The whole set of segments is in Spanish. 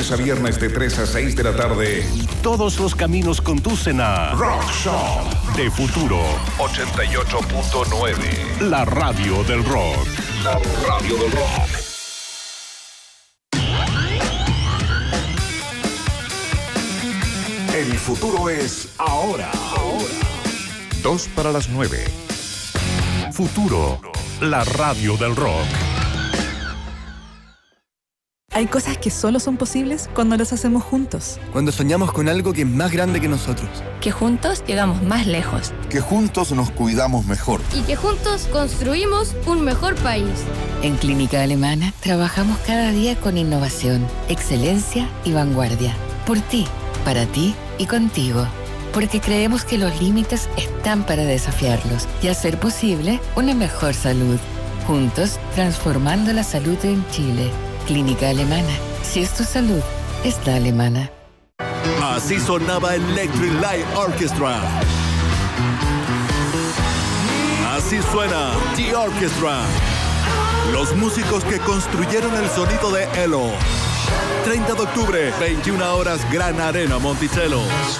lunes a viernes de 3 a 6 de la tarde. Todos los caminos conducen a Rock Shop de Futuro 88.9. La radio del rock. La radio del rock. El futuro es ahora. 2 para las 9. Futuro, la radio del rock. Hay cosas que solo son posibles cuando las hacemos juntos. Cuando soñamos con algo que es más grande que nosotros. Que juntos llegamos más lejos. Que juntos nos cuidamos mejor. Y que juntos construimos un mejor país. En Clínica Alemana trabajamos cada día con innovación, excelencia y vanguardia. Por ti, para ti y contigo. Porque creemos que los límites están para desafiarlos y hacer posible una mejor salud. Juntos, transformando la salud en Chile. Clínica Alemana. Si es tu salud, es la alemana. Así sonaba Electric Light Orchestra. Así suena The Orchestra. Los músicos que construyeron el sonido de Elo. 30 de octubre, 21 horas, Gran Arena Monticello.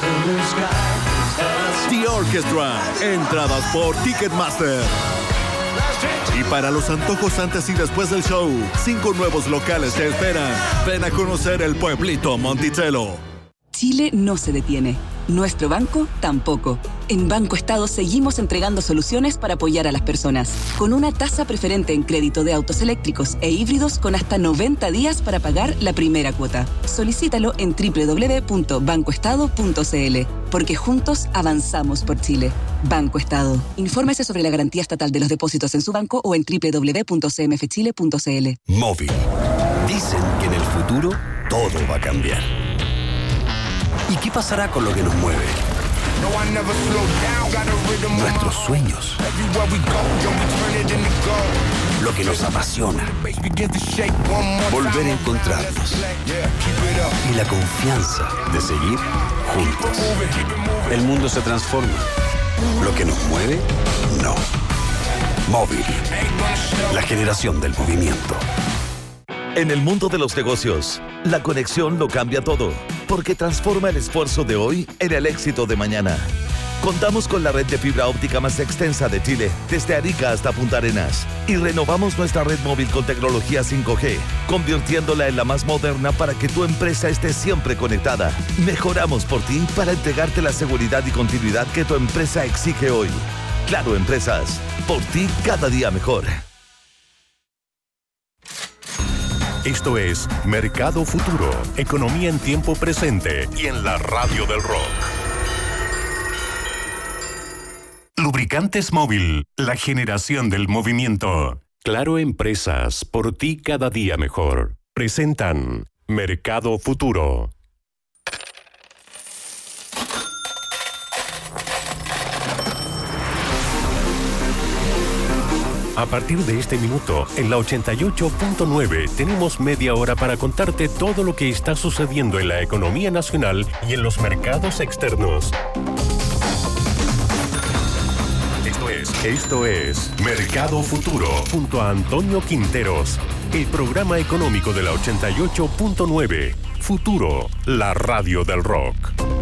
The Orchestra. Entradas por Ticketmaster. Y para los antojos antes y después del show, 5 nuevos locales te esperan. Ven a conocer el pueblito Monticello. Chile no se detiene. Nuestro banco tampoco. En Banco Estado seguimos entregando soluciones para apoyar a las personas. Con una tasa preferente en crédito de autos eléctricos e híbridos con hasta 90 días para pagar la primera cuota. Solicítalo en www.bancoestado.cl. Porque juntos avanzamos por Chile. Banco Estado. Infórmese sobre la garantía estatal de los depósitos en su banco o en www.cmfchile.cl. Móvil. Dicen que en el futuro todo va a cambiar. ¿Y qué pasará con lo que nos mueve? Nuestros sueños. Lo que nos apasiona. Volver a encontrarnos. Y la confianza de seguir juntos. El mundo se transforma. Lo que nos mueve, no. Móvil. La generación del movimiento. En el mundo de los negocios, la conexión lo cambia todo, porque transforma el esfuerzo de hoy en el éxito de mañana. Contamos con la red de fibra óptica más extensa de Chile, desde Arica hasta Punta Arenas, y renovamos nuestra red móvil con tecnología 5G, convirtiéndola en la más moderna para que tu empresa esté siempre conectada. Mejoramos por ti para entregarte la seguridad y continuidad que tu empresa exige hoy. Claro Empresas, por ti cada día mejor. Esto es Mercado Futuro, economía en tiempo presente y en la radio del rock. Lubricantes Móvil, la generación del movimiento. Claro Empresas, por ti cada día mejor. Presentan Mercado Futuro. A partir de este minuto, en la 88.9, tenemos media hora para contarte todo lo que está sucediendo en la economía nacional y en los mercados externos. Esto es Mercado Futuro, junto a Antonio Quinteros, el programa económico de la 88.9. Futuro, la radio del rock.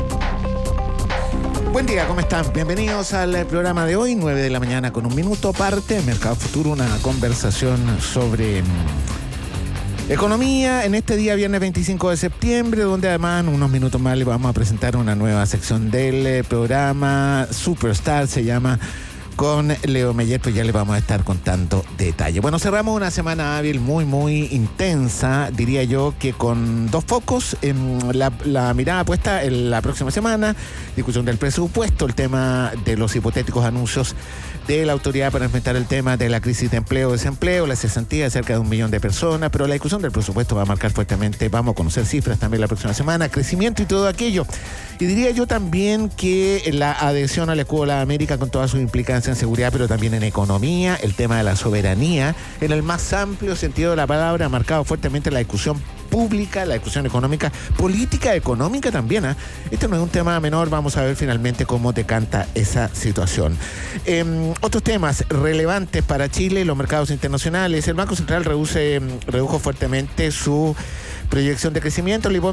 Buen día, ¿cómo están? Bienvenidos al programa de hoy, 9 de la mañana con 1 minuto. Parte Mercado Futuro, una conversación sobre economía en este día, viernes 25 de septiembre, donde además en unos minutos más les vamos a presentar una nueva sección del programa. Superstar se llama, con Leo Meyer, pues ya les vamos a estar contando detalles. Bueno, cerramos una semana hábil muy intensa, diría yo, que con 2 focos. La mirada puesta en la próxima semana, discusión del presupuesto, el tema de los hipotéticos anuncios de la autoridad para enfrentar el tema de la crisis de empleo-desempleo, la cesantía de cerca de 1 millón de personas, pero la discusión del presupuesto va a marcar fuertemente, vamos a conocer cifras también la próxima semana, crecimiento y todo aquello. Y diría yo también que la adhesión al escudo de la América con todas sus implicancias en seguridad, pero también en economía, el tema de la soberanía, en el más amplio sentido de la palabra, ha marcado fuertemente la discusión pública, la discusión económica, política económica también. Este no es un tema menor, vamos a ver finalmente cómo decanta esa situación. Otros temas relevantes para Chile, los mercados internacionales. El Banco Central redujo fuertemente su proyección de crecimiento.